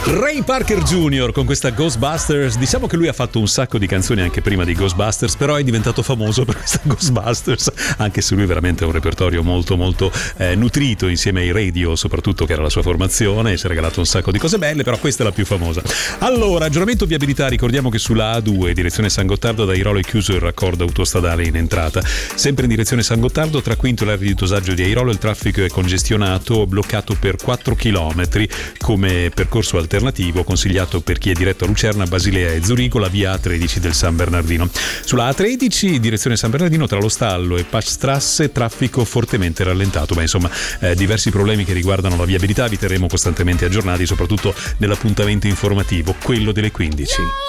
Ray Parker Jr. con questa Ghostbusters. Diciamo che lui ha fatto un sacco di canzoni anche prima di Ghostbusters, però è diventato famoso per questa Ghostbusters, anche se lui veramente ha un repertorio molto molto nutrito, insieme ai Radio soprattutto, che era la sua formazione. Ci ha regalato un sacco di cose belle, però questa è la più famosa. Allora, aggiornamento viabilità. Ricordiamo che sulla A2 direzione San Gottardo da Airolo è chiuso il raccordo autostradale in entrata. Sempre in direzione San Gottardo, tra Quinto e l'area di dosaggio di Airolo, il traffico è congestionato, bloccato per 4 km come percorso alternativo, consigliato per chi è diretto a Lucerna, Basilea e Zurigo, la via A13 del San Bernardino. Sulla A13 direzione San Bernardino, tra lo Stallo e Pastrasse, traffico fortemente rallentato. Insomma, diversi problemi che riguardano la viabilità. Vi terremo costantemente aggiornati, soprattutto nell'appuntamento informativo, quello delle 15.